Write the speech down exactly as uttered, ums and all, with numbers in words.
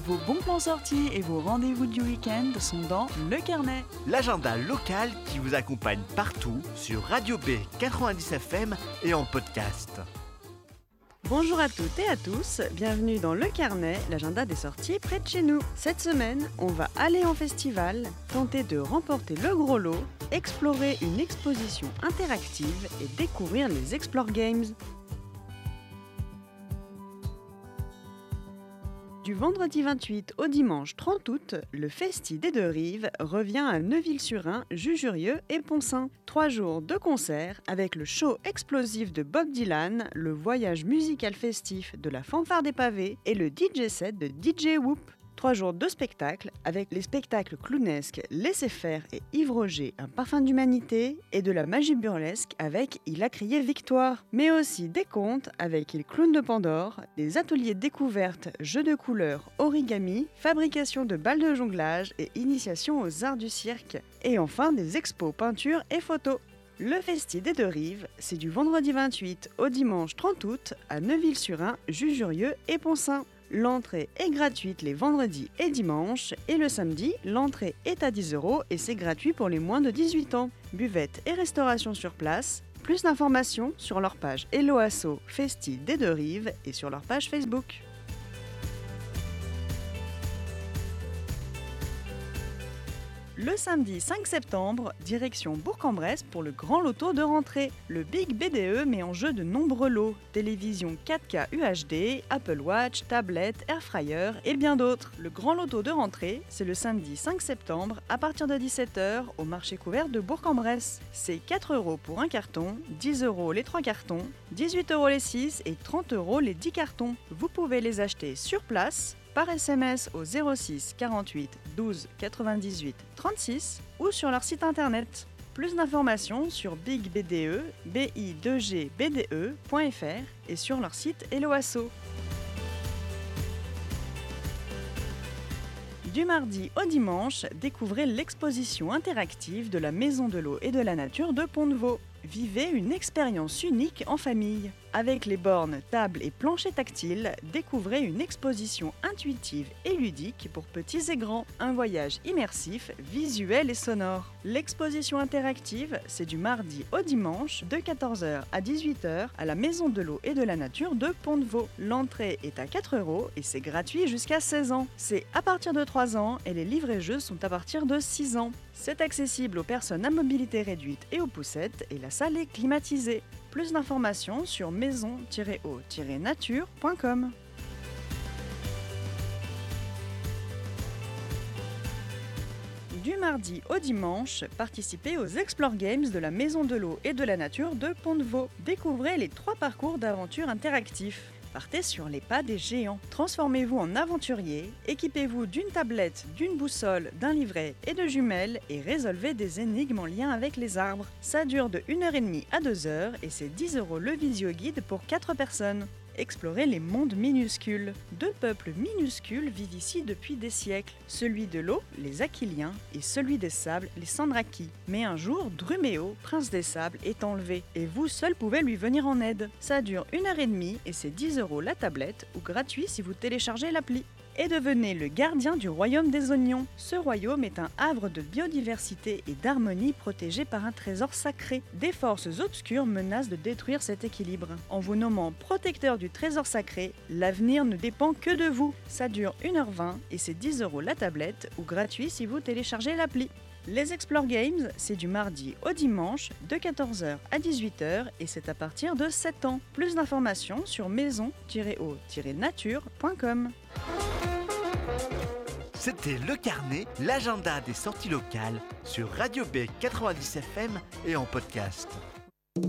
Vos bons plans sortis et vos rendez-vous du week-end sont dans Le Carnet. L'agenda local qui vous accompagne partout sur Radio B quatre-vingt-dix F M et en podcast. Bonjour à toutes et à tous, bienvenue dans Le Carnet, l'agenda des sorties près de chez nous. Cette semaine, on va aller en festival, tenter de remporter le gros lot, explorer une exposition interactive et découvrir les Explore Games. Du vendredi vingt-huit au dimanche trente août, le Festi des Deux Rives revient à Neuville-sur-Rhin, Jujurieux et Poncin. Trois jours de concerts avec le show explosif de Bob Dylan, le voyage musical festif de la Fanfare des Pavés et le D J set de D J Whoop. Trois jours de spectacles avec les spectacles clownesques Laissez faire et Yves Roger, un parfum d'humanité et de la magie burlesque avec Il a crié victoire. Mais aussi des contes avec Il clown de Pandore, des ateliers découvertes, jeux de couleurs, origami, fabrication de balles de jonglage et initiation aux arts du cirque. Et enfin des expos peinture et photos. Le Festi des Deux Rives, c'est du vendredi vingt-huit au dimanche trente août à Neuville-sur-Rhin, Jujurieux et Poncin. L'entrée est gratuite les vendredis et dimanches et le samedi, l'entrée est à dix euros et c'est gratuit pour les moins de dix-huit ans. Buvette et restauration sur place. Plus d'informations sur leur page Hello Asso Festi des Deux Rives et sur leur page Facebook. Le samedi cinq septembre, direction Bourg-en-Bresse pour le grand loto de rentrée. Le Big B D E met en jeu de nombreux lots, télévision quatre K U H D, Apple Watch, tablette, airfryer et bien d'autres. Le grand loto de rentrée, c'est le samedi cinq septembre à partir de dix-sept heures au marché couvert de Bourg-en-Bresse. C'est quatre euros pour un carton, dix euros les trois cartons, dix-huit euros les six et trente euros les dix cartons. Vous pouvez les acheter sur place, par S M S au zéro six quarante-huit douze quatre-vingt-dix-huit trente-six ou sur leur site internet. Plus d'informations sur Big B D E, B I deux G B D E point F R et sur leur site Hello Asso. Du mardi au dimanche, découvrez l'exposition interactive de la Maison de l'eau et de la nature de Pont-de-Vaux. Vivez une expérience unique en famille. Avec les bornes, tables et planchers tactiles, découvrez une exposition intuitive et ludique pour petits et grands. Un voyage immersif, visuel et sonore. L'exposition interactive, c'est du mardi au dimanche de quatorze heures à dix-huit heures à la Maison de l'eau et de la nature de Pont-de-Vaux. L'entrée est à quatre euros et c'est gratuit jusqu'à seize ans. C'est à partir de trois ans et les livres et jeux sont à partir de six ans. C'est accessible aux personnes à mobilité réduite et aux poussettes et la salle est climatisée. Plus d'informations sur maison tiret o tiret nature point com. Du mardi au dimanche, participez aux Explore Games de la Maison de l'eau et de la nature de Pont-de-Vaux. Découvrez les trois parcours d'aventure interactifs. Partez sur les pas des géants. Transformez-vous en aventurier, équipez-vous d'une tablette, d'une boussole, d'un livret et de jumelles et résolvez des énigmes en lien avec les arbres. Ça dure de une heure trente à deux heures et c'est dix euros le visio-guide pour quatre personnes. Explorez les mondes minuscules. Deux peuples minuscules vivent ici depuis des siècles. Celui de l'eau, les Aquiliens, et celui des sables, les Sandraki. Mais un jour, Druméo, prince des sables, est enlevé. Et vous seul pouvez lui venir en aide. Ça dure une heure trente et c'est dix euros la tablette ou gratuit si vous téléchargez l'appli. Et devenez le gardien du royaume des oignons. Ce royaume est un havre de biodiversité et d'harmonie protégé par un trésor sacré. Des forces obscures menacent de détruire cet équilibre. En vous nommant protecteur du trésor sacré, l'avenir ne dépend que de vous. Ça dure une heure vingt et c'est dix euros la tablette ou gratuit si vous téléchargez l'appli. Les Explore Games, c'est du mardi au dimanche de quatorze heures à dix-huit heures et c'est à partir de sept ans. Plus d'informations sur maison tiret o tiret nature point com. C'était Le Carnet, l'agenda des sorties locales sur Radio B quatre-vingt-dix F M et en podcast.